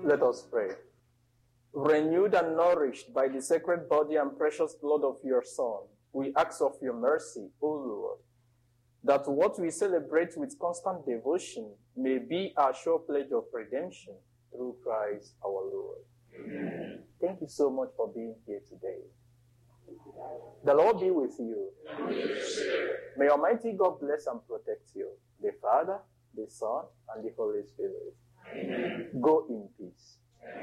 Let us pray. Renewed and nourished by the sacred body and precious blood of your Son, we ask of your mercy, O Lord, that what we celebrate with constant devotion may be our sure pledge of redemption through Christ our Lord. Amen. Thank you so much for being here today. The Lord be with you. May Almighty God bless and protect you, the Father, the Son, and the Holy Spirit. Amen. Go in peace.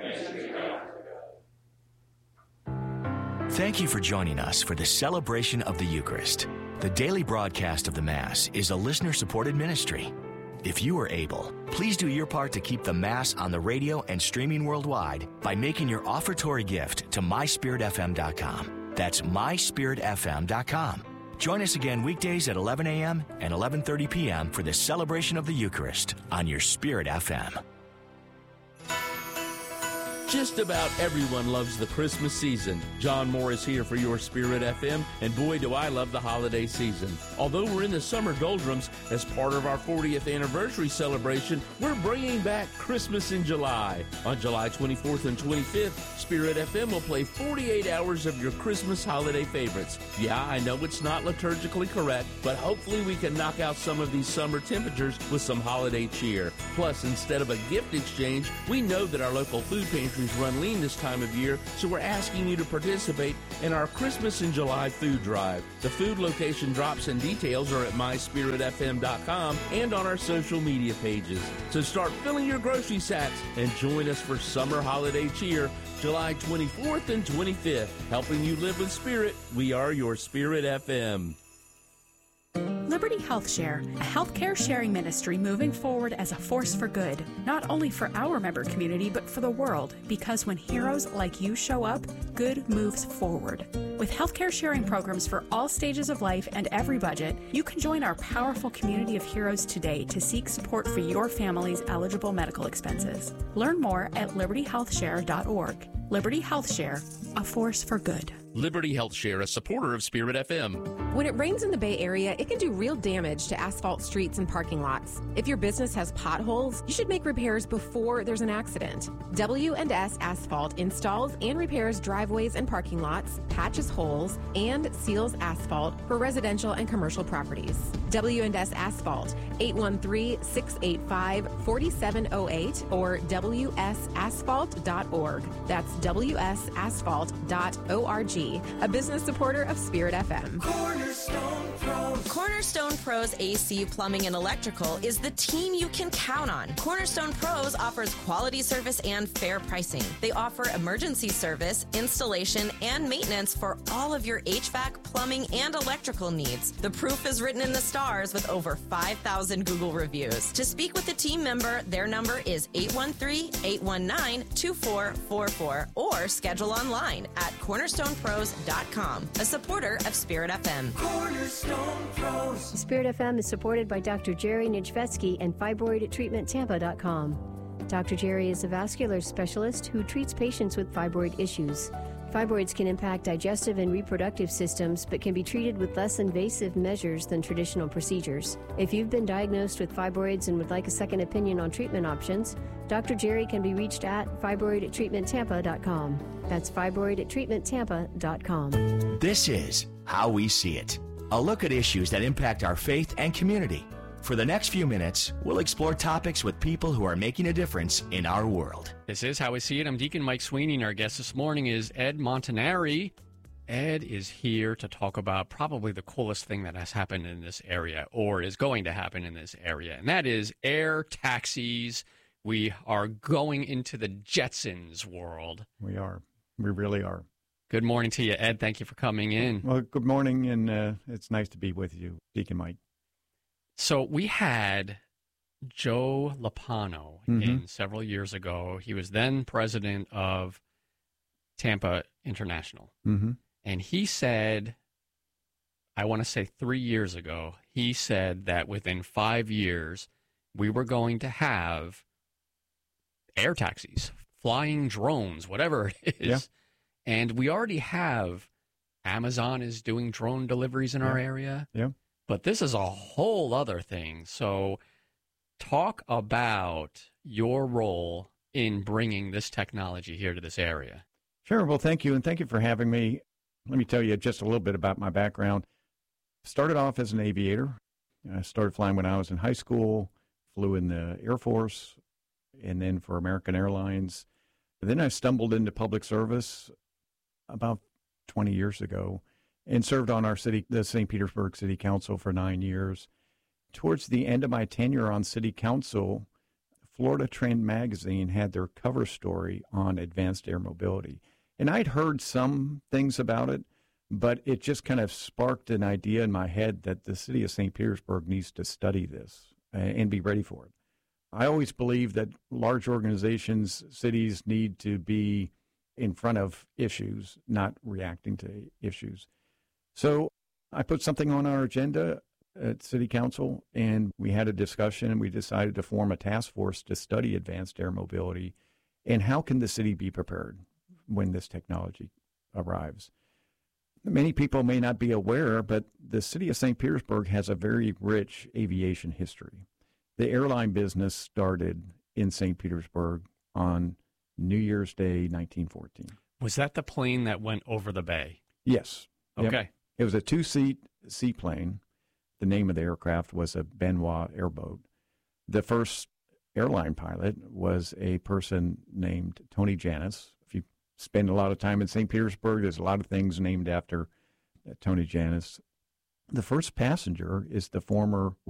Thank you for joining us for the celebration of the Eucharist. The daily broadcast of the Mass is a listener-supported ministry. If you are able, please do your part to keep the Mass on the radio and streaming worldwide by making your offertory gift to myspiritfm.com. That's myspiritfm.com. Join us again weekdays at 11 a.m. and 11:30 p.m. for the celebration of the Eucharist on your Spirit FM. Just about everyone loves the Christmas season. John Morris here for your Spirit FM, and boy, do I love the holiday season. Although we're in the summer doldrums, as part of our 40th anniversary celebration, we're bringing back Christmas in July. On July 24th and 25th, Spirit FM will play 48 hours of your Christmas holiday favorites. Yeah, I know it's not liturgically correct, but hopefully we can knock out some of these summer temperatures with some holiday cheer. Plus, instead of a gift exchange, we know that our local food pantries run lean this time of year, so we're asking you to participate in our Christmas in July food drive. The food location drops and details are at myspiritfm.com and on our social media pages. So start filling your grocery sacks and join us for summer holiday cheer, July 24th and 25th. Helping you live with Spirit, we are your Spirit FM. Liberty Health Share, a healthcare sharing ministry moving forward as a force for good, not only for our member community, but for the world, because when heroes like you show up, good moves forward. With healthcare sharing programs for all stages of life and every budget, you can join our powerful community of heroes today to seek support for your family's eligible medical expenses. Learn more at libertyhealthshare.org. Liberty Health Share, a force for good. Liberty Health Share, a supporter of Spirit FM. When it rains in the Bay Area, it can do real damage to asphalt streets and parking lots. If your business has potholes, you should make repairs before there's an accident. W&S Asphalt installs and repairs driveways and parking lots, patches holes, and seals asphalt for residential and commercial properties. W&S Asphalt, 813-685-4708 or wsasphalt.org. That's wsasphalt.org. A business supporter of Spirit FM. Cornerstone Pros. Cornerstone Pros AC Plumbing and Electrical is the team you can count on. Cornerstone Pros offers quality service and fair pricing. They offer emergency service, installation, and maintenance for all of your HVAC, plumbing, and electrical needs. The proof is written in the stars with over 5,000 Google reviews. To speak with a team member, their number is 813-819-2444 or schedule online at cornerstonepros.com, a supporter of Spirit FM. Cornerstone Pros. Spirit FM is supported by Dr. Jerry Nijvetsky and FibroidTreatmentTampa.com. Dr. Jerry is a vascular specialist who treats patients with fibroid issues. Fibroids can impact digestive and reproductive systems, but can be treated with less invasive measures than traditional procedures. If you've been diagnosed with fibroids and would like a second opinion on treatment options, Dr. Jerry can be reached at FibroidTreatmentTampa.com. That's FibroidTreatmentTampa.com. This is How We See It, a look at issues that impact our faith and community. For the next few minutes, we'll explore topics with people who are making a difference in our world. This is How We See It. I'm Deacon Mike Sweeney, and our guest this morning is Ed Montanari. Ed is here to talk about probably the coolest thing that has happened in this area, or is going to happen in this area, and that is air taxis. We are going into the Jetsons world. We are. We really are. Good morning to you, Ed. Thank you for coming in. Well, good morning, and it's nice to be with you, Deacon Mike. So we had Joe Lopano in several years ago. He was then president of Tampa International. And he said, I want to say 3 years ago, he said that within 5 years, we were going to have air taxis, flying drones, whatever it is. Yeah. And we already have, Amazon is doing drone deliveries in our area. Yeah. But this is a whole other thing. So talk about your role in bringing this technology here to this area. Sure. Well, thank you. And thank you for having me. Let me tell you just a little bit about my background. Started off as an aviator. I started flying when I was in high school, flew in the Air Force, and then for American Airlines. Then I stumbled into public service about 20 years ago and served on the St. Petersburg City Council for 9 years. Towards the end of my tenure on City Council, Florida Trend Magazine had their cover story on advanced air mobility. And I'd heard some things about it, but it just kind of sparked an idea in my head that the city of St. Petersburg needs to study this and be ready for it. I always believe that large organizations, cities need to be in front of issues, not reacting to issues. So I put something on our agenda at City Council, and we had a discussion, and we decided to form a task force to study advanced air mobility and how can the city be prepared when this technology arrives. Many people may not be aware, but the city of St. Petersburg has a very rich aviation history. The airline business started in St. Petersburg on New Year's Day, 1914. Was that the plane that went over the bay? Yes. Okay. Yep. It was a two-seat seaplane. The name of the aircraft was a Benoit airboat. The first airline pilot was a person named Tony Jannus. If you spend a lot of time in St. Petersburg, there's a lot of things named after Tony Jannus. The first passenger is the former